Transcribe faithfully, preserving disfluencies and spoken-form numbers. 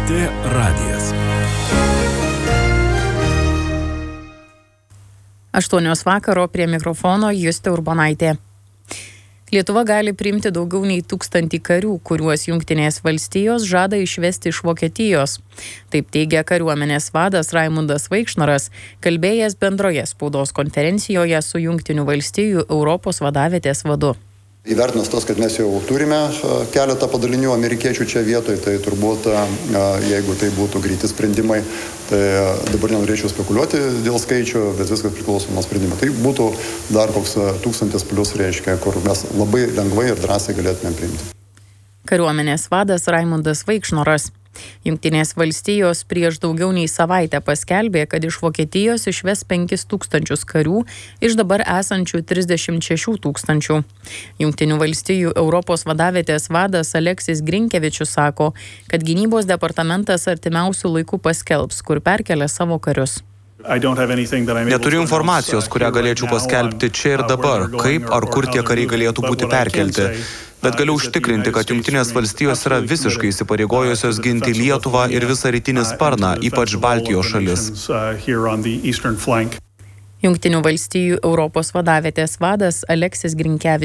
T radijas. Aštuonios vakaro prie mikrofono Justė Urbonaitė. Lietuva gali priimti daugiau nei tūkstantį karių, kuriuos Jungtinės valstijos žada išvesti iš Vokietijos. Taip teigia kariuomenės vadas Raimundas Vaikšnoras, kalbėjęs bendroje spaudos konferencijoje su Jungtinių valstijų Europos vadavietės vadu. Įvertinus tos, kad mes jau turime keletą padalinių amerikiečių čia vietoje, tai turbūt, jeigu tai būtų greiti sprendimai, tai dabar nenorėčiau spekuliuoti dėl skaičių, bet viskas priklauso nuo sprendimo. Tai būtų dar koks tūkstantis plus, reiškia, kur mes labai lengvai ir drąsiai galėtume priimti. Kariuomenės vadas Raimundas Vaikšnoras. Jungtinės valstijos prieš daugiau nei savaitę paskelbė, kad iš Vokietijos išves penkis tūkstančius karių iš dabar esančių trisdešimt šešių tūkstančių. Jungtinių valstijų Europos vadavietės vadas Aleksis Grinkevičius sako, kad gynybos departamentas artimiausių laikų paskelbs, kur perkelia savo karius. Neturiu informacijos, kurią galėčiau paskelbti čia ir dabar, kaip ar kur tie kariai galėtų būti perkelti. Bet galiu užtikrinti, kad Jungtinės valstijos yra visiškai įsipareigojusios ginti Lietuvą ir visą rytinį sparną, ypač Baltijos šalis. Jungtinių valstijų Europos vadavietės vadas Aleksis Grinkevičius.